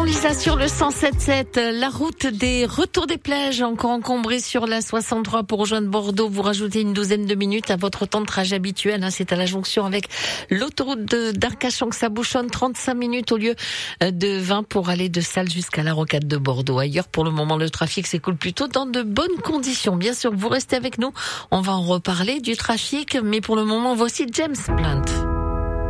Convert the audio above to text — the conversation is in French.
Sinon, Lisa, sur le 107.7, la route des retours des plages, encore encombrée sur la 63 pour rejoindre Bordeaux. Vous rajoutez une douzaine de minutes à votre temps de trajet habituel. C'est à la jonction avec l'autoroute d'Arcachon que ça bouchonne, 35 minutes au lieu de 20 pour aller de Salles jusqu'à la rocade de Bordeaux. Ailleurs, pour le moment, le trafic s'écoule plutôt dans de bonnes conditions. Bien sûr, vous restez avec nous. On va en reparler du trafic, mais pour le moment, voici James Blunt.